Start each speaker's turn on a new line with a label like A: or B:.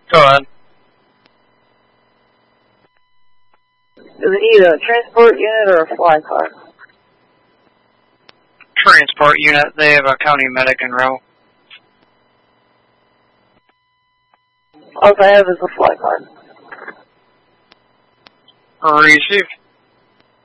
A: Go ahead.
B: Do they need a transport unit or a fly car?
A: Transport unit. They have a county medic en route.
B: All I have is a fly car.
A: Received.